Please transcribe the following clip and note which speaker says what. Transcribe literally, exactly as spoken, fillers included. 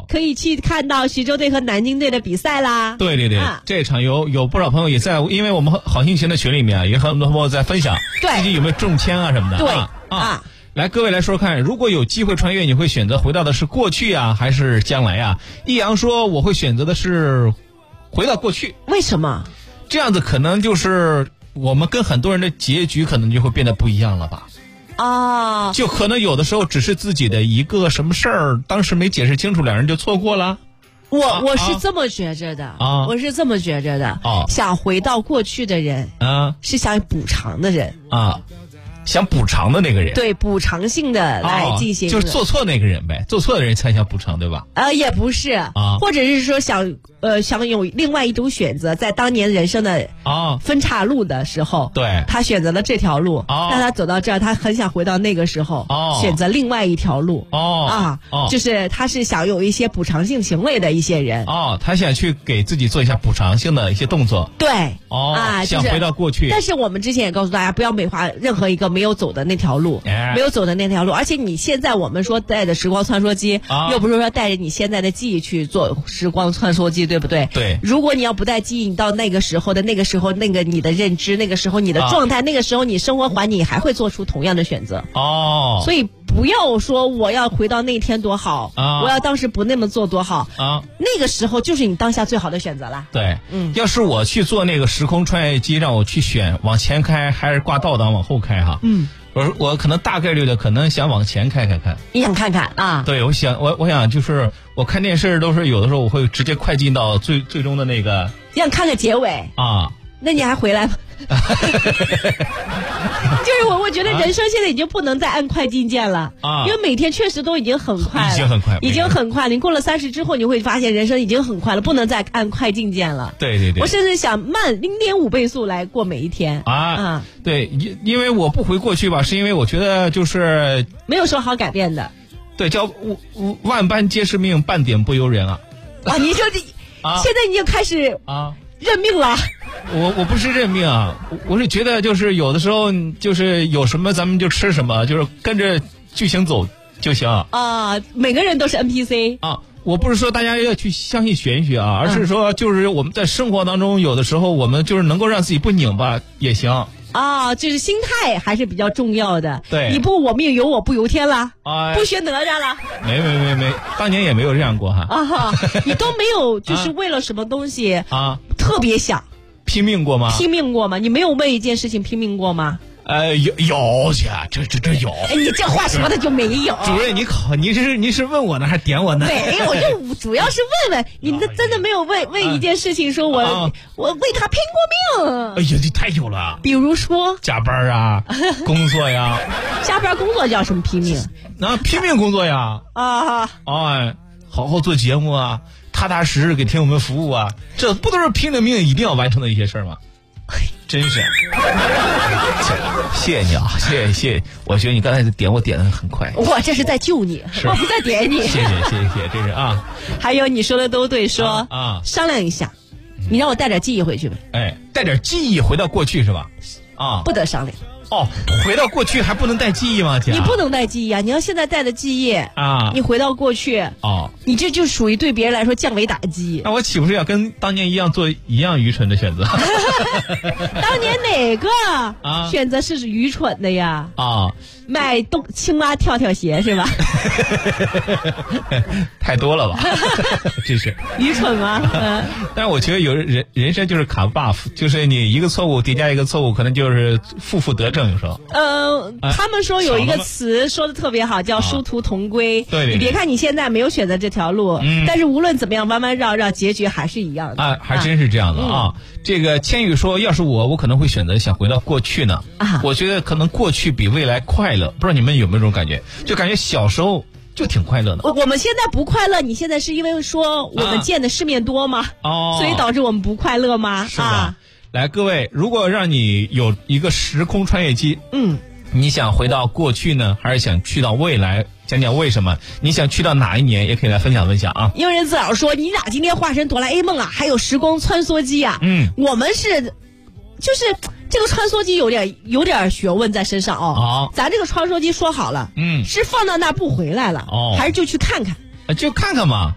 Speaker 1: 可以去看到徐州队和南京队的比赛啦。
Speaker 2: 对对对，啊、这场有有不少朋友也在，因为我们好心情的群里面啊，也很多朋友在分享自己有没有中签啊什么的。
Speaker 1: 对
Speaker 2: 啊。
Speaker 1: 啊啊
Speaker 2: 来，各位来说说看，如果有机会穿越，你会选择回到的是过去啊，还是将来啊？易阳说，我会选择的是回到过去。
Speaker 1: 为什么？
Speaker 2: 这样子可能就是我们跟很多人的结局可能就会变得不一样了吧？
Speaker 1: 啊，
Speaker 2: 就可能有的时候只是自己的一个什么事儿，当时没解释清楚，两人就错过了。
Speaker 1: 我、
Speaker 2: 啊、
Speaker 1: 我是这么觉着的
Speaker 2: 啊，
Speaker 1: 我是这么觉着的
Speaker 2: 啊，
Speaker 1: 想回到过去的人
Speaker 2: 啊，
Speaker 1: 是想补偿的人
Speaker 2: 啊。想补偿的那个人，
Speaker 1: 对，补偿性的来进行、
Speaker 2: 哦，就是做错那个人呗，做错的人才想补偿，对吧？
Speaker 1: 呃，也不是啊，或者是说想呃想有另外一种选择，在当年人生的啊分岔路的时候，
Speaker 2: 对，
Speaker 1: 他选择了这条路，
Speaker 2: 哦，
Speaker 1: 让他走到这儿，他很想回到那个时候，
Speaker 2: 哦，
Speaker 1: 选择另外一条路，
Speaker 2: 哦
Speaker 1: 啊，
Speaker 2: 哦，
Speaker 1: 就是他是想有一些补偿性行为的一些人，
Speaker 2: 哦，他想去给自己做一下补偿性的一些动作，
Speaker 1: 对，
Speaker 2: 哦，
Speaker 1: 啊，
Speaker 2: 想回到过去。
Speaker 1: 但是我们之前也告诉大家，不要美化任何一个没有走的那条路，
Speaker 2: 哎、
Speaker 1: 没有走的那条路。而且你现在我们说带着时光穿梭机，啊、又不是说带着你现在的记忆去做时光穿梭机，对不对？
Speaker 2: 对。
Speaker 1: 如果你要不带记忆，你到那个时候的那个时候，那个你的认知，那个时候你的状态，啊、那个时候你生活环境还会做出同样的选择。
Speaker 2: 哦。
Speaker 1: 所以不要说我要回到那天多好，啊、我要当时不那么做多好啊。那个时候就是你当下最好的选择了。
Speaker 2: 对，
Speaker 1: 嗯。
Speaker 2: 要是我去做那个时空穿越机，让我去选往前开还是挂倒档往后开哈，
Speaker 1: 嗯。
Speaker 2: 我我可能大概率的可能想往前开开看，
Speaker 1: 你想看看啊？
Speaker 2: 对，我想我我想就是我看电视都是有的时候我会直接快进到最最终的那个，
Speaker 1: 想看个结尾
Speaker 2: 啊？
Speaker 1: 那你还回来吗？就是我我觉得人生现在已经不能再按快进键了啊，因为每天确实都已经很快了，
Speaker 2: 已经很快，
Speaker 1: 已经很快了。你过了三十之后，你会发现人生已经很快了，不能再按快进键了。
Speaker 2: 对对对，
Speaker 1: 我甚至想慢零点五倍速来过每一天
Speaker 2: 啊啊！对，因因为我不回过去吧，是因为我觉得就是
Speaker 1: 没有什么好改变的。
Speaker 2: 对，叫万般皆是命，半点不由人啊！
Speaker 1: 啊，你就啊，现在你就开始
Speaker 2: 啊。
Speaker 1: 认命了，
Speaker 2: 我我不是认命啊，我是觉得就是有的时候就是有什么咱们就吃什么，就是跟着剧情走就行
Speaker 1: 啊。每个人都是 N P C
Speaker 2: 啊，我不是说大家要去相信玄学啊，而是说就是我们在生活当中有的时候我们就是能够让自己不拧巴也行。
Speaker 1: 啊，就是心态还是比较重要的。
Speaker 2: 对，
Speaker 1: 你不我命由我不由天了，
Speaker 2: 啊，
Speaker 1: 不学哪吒了。
Speaker 2: 没没没没，当年也没有这样过哈。
Speaker 1: 啊哈，你都没有就是为了什么东西
Speaker 2: 啊
Speaker 1: 特别想
Speaker 2: 拼命过吗？
Speaker 1: 拼命过吗？你没有为一件事情拼命过吗？
Speaker 2: 呃，有有去，这这这有。
Speaker 1: 哎，你这话说的就没有。
Speaker 2: 主任，你考你是你是问我呢，还是点我呢？
Speaker 1: 对，我就主要是问问你，那真的没有为为一件事情说我、啊、我为他拼过命。
Speaker 2: 哎呀，这太有了。
Speaker 1: 比如说
Speaker 2: 加班啊，工作呀。
Speaker 1: 加班工作叫什么拼命？
Speaker 2: 那、啊、拼命工作呀。
Speaker 1: 啊，
Speaker 2: 哎，好好做节目啊，踏踏实实给听友们服务啊，这不都是拼了命一定要完成的一些事儿吗？真是，谢谢你啊，谢谢谢谢，我觉得你刚才点我点的很快，
Speaker 1: 我这是在救你，我不在点你。
Speaker 2: 谢谢谢谢谢谢，这是啊。
Speaker 1: 还有你说的都对，说
Speaker 2: 啊，啊
Speaker 1: 商量一下，你让我带点记忆回去呗。
Speaker 2: 哎，带点记忆回到过去是吧？啊，
Speaker 1: 不得商量。
Speaker 2: 哦，回到过去还不能带记忆吗？姐，
Speaker 1: 你不能带记忆啊！你要现在带的记忆
Speaker 2: 啊，
Speaker 1: 你回到过去
Speaker 2: 哦，
Speaker 1: 你这就属于对别人来说降维打击。
Speaker 2: 那我岂不是要跟当年一样做一样愚蠢的选择？
Speaker 1: 当年哪个啊选择是愚蠢的呀？
Speaker 2: 啊，
Speaker 1: 买动青蛙跳跳鞋是吧？
Speaker 2: 太多了吧？这是
Speaker 1: 愚蠢吗？嗯。
Speaker 2: 但是我觉得有人人生就是卡 buff， 就是你一个错误叠加一个错误，可能就是负负得正。有时候，
Speaker 1: 呃，他们说有一个词说的特别好，叫殊途同归。
Speaker 2: 对，
Speaker 1: 你别看你现在没有选择这条路，
Speaker 2: 嗯，
Speaker 1: 但是无论怎么样弯弯绕绕，结局还是一样的
Speaker 2: 啊，还真是这样的啊。这个千羽说，要是我，我可能会选择想回到过去呢。啊，我觉得可能过去比未来快乐，不知道你们有没有这种感觉？就感觉小时候就挺快乐的。
Speaker 1: 我我们现在不快乐，你现在是因为说我们见的世面多吗？
Speaker 2: 哦，
Speaker 1: 所以导致我们不快乐吗？
Speaker 2: 是吧？来，各位，如果让你有一个时空穿越机，
Speaker 1: 嗯，
Speaker 2: 你想回到过去呢，还是想去到未来？讲讲为什么？你想去到哪一年？也可以来分享分享啊。
Speaker 1: 有人自扰说，你俩今天化身哆啦 A 梦啊，还有时空穿梭机啊。
Speaker 2: 嗯，
Speaker 1: 我们是，就是这个穿梭机有点有点学问在身上哦。
Speaker 2: 哦，
Speaker 1: 咱这个穿梭机说好了，
Speaker 2: 嗯，
Speaker 1: 是放到那不回来了，
Speaker 2: 哦，
Speaker 1: 还是就去看看？
Speaker 2: 就看看嘛。